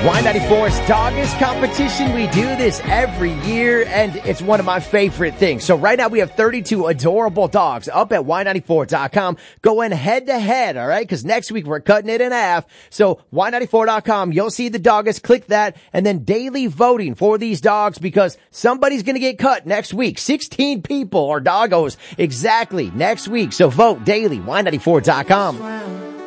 Y94's Doggist competition. We do this every year, and it's one of my favorite things. So right now we have 32 adorable dogs up at Y94.com going head to head, all right? Because next week we're cutting it in half. So Y94.com, you'll see the Doggist. Click that, and then daily voting for these dogs because somebody's going to get cut next week. 16 people or doggos exactly next week. So vote daily, Y94.com.